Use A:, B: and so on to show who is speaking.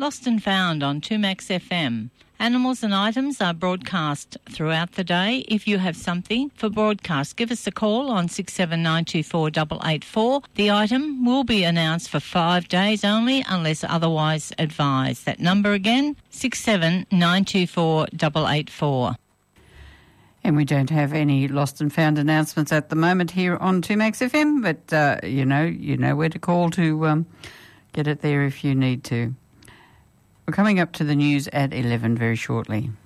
A: Lost and Found on 2Max FM. Animals and items are broadcast throughout the day. If you have something for broadcast, give us a call on 67924884. The item will be announced for 5 days only unless otherwise advised. That number again, 67924884.
B: And we don't have any lost and found announcements at the moment here on 2Max FM, but you know where to call to get it there if you need to. We're coming up to the news at 11 very shortly.